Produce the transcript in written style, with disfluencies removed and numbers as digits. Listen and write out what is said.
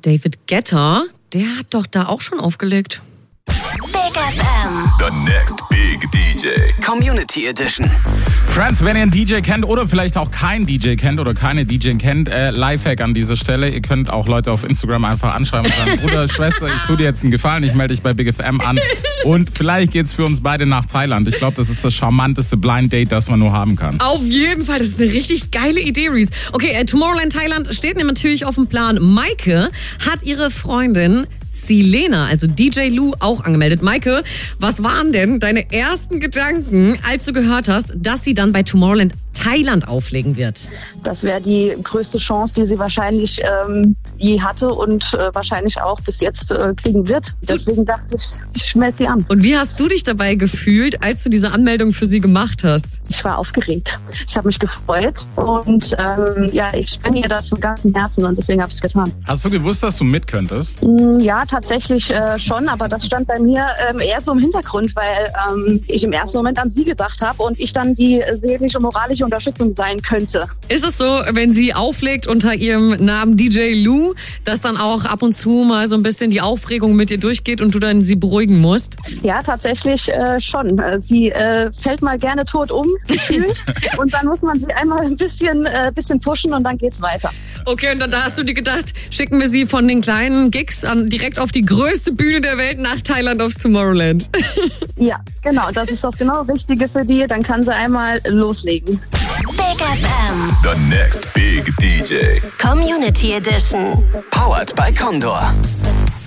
David Guetta, der hat doch da auch schon aufgelegt. Big FM. The next big DJ. Community Edition. Friends, wenn ihr einen DJ kennt oder vielleicht auch keinen DJ kennt oder keine DJ kennt, Lifehack an dieser Stelle. Ihr könnt auch Leute auf Instagram einfach anschreiben und sagen, Bruder, Schwester, ich tue dir jetzt einen Gefallen, ich melde dich bei Big FM an. Und vielleicht geht's für uns beide nach Thailand. Ich glaube, das ist das charmanteste Blind Date, das man nur haben kann. Auf jeden Fall, das ist eine richtig geile Idee, Reese. Okay, Tomorrowland Thailand steht natürlich auf dem Plan. Maike hat ihre Freundin Silena, also DJ Lou, auch angemeldet. Maike, was waren denn deine ersten Gedanken, als du gehört hast, dass sie dann bei Tomorrowland Thailand auflegen wird? Das wäre die größte Chance, die sie wahrscheinlich je hatte und wahrscheinlich auch bis jetzt kriegen wird. Deswegen dachte ich melde sie an. Und wie hast du dich dabei gefühlt, als du diese Anmeldung für sie gemacht hast? Ich war aufgeregt. Ich habe mich gefreut und ich spende ihr das von ganzem Herzen und deswegen habe ich es getan. Hast du gewusst, dass du mit könntest? Ja, tatsächlich schon, aber das stand bei mir eher so im Hintergrund, weil ich im ersten Moment an sie gedacht habe und ich dann die seelische, moralische Unterstützung sein könnte. Ist es so, wenn sie auflegt unter ihrem Namen DJ Lou, dass dann auch ab und zu mal so ein bisschen die Aufregung mit ihr durchgeht und du dann sie beruhigen musst? Ja, tatsächlich schon. Sie fällt mal gerne tot um, gefühlt. Und dann muss man sie einmal ein bisschen pushen und dann geht's weiter. Okay, und dann da hast du dir gedacht, schicken wir sie von den kleinen Gigs direkt auf die größte Bühne der Welt nach Thailand aufs Tomorrowland. Ja, genau. Das ist das genau Richtige für die. Dann kann sie einmal loslegen. Big FM. The next big DJ. Community Edition. Powered by Condor.